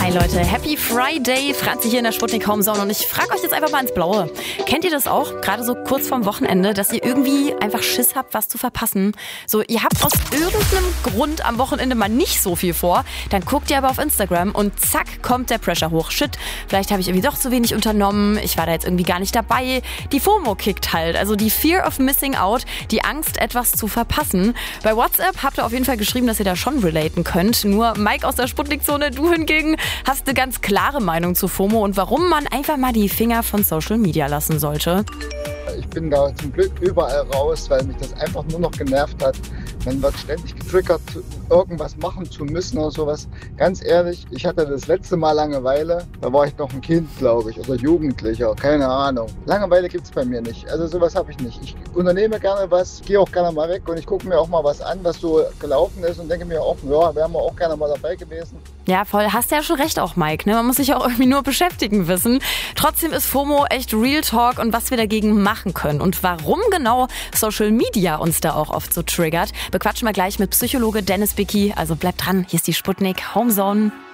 Hi Leute, Happy Friday, Franzi hier in der Sputnik Homezone und ich frage euch jetzt einfach mal ins Blaue. Kennt ihr das auch, gerade so kurz vorm Wochenende, dass ihr irgendwie einfach Schiss habt, was zu verpassen? So, ihr habt aus irgendeinem Grund am Wochenende mal nicht so viel vor, dann guckt ihr aber auf Instagram und zack, kommt der Pressure hoch. Shit, vielleicht habe ich irgendwie doch zu wenig unternommen, ich war da jetzt irgendwie gar nicht dabei. Die FOMO kickt halt, also die Fear of Missing Out, die Angst, etwas zu verpassen. Bei WhatsApp habt ihr auf jeden Fall geschrieben, dass ihr da schon relaten könnt. Nur Mike aus der Sputnik-Zone, du hingegen hast eine ganz klare Meinung zu FOMO und warum man einfach mal die Finger von Social Media lassen sollte. Ich bin da zum Glück überall raus, weil mich das einfach nur noch genervt hat. Man wird ständig getriggert, irgendwas machen zu müssen oder sowas. Ganz ehrlich, ich hatte das letzte Mal Langeweile, da war ich noch ein Kind, glaube ich, oder Jugendlicher, keine Ahnung. Langeweile gibt es bei mir nicht, also sowas habe ich nicht. Ich unternehme gerne was, gehe auch gerne mal weg und ich gucke mir auch mal was an, was so gelaufen ist und denke mir auch, ja, wären wir auch gerne mal dabei gewesen. Ja, voll. Hast ja schon recht auch, Mike. Ne? Man muss sich auch irgendwie nur beschäftigen wissen. Trotzdem ist FOMO echt Real Talk und was wir dagegen machen können und warum genau Social Media uns da auch oft so triggert, bequatschen wir gleich mit Psychologe Dennis Bicki. Also bleibt dran, hier ist die Sputnik Homezone.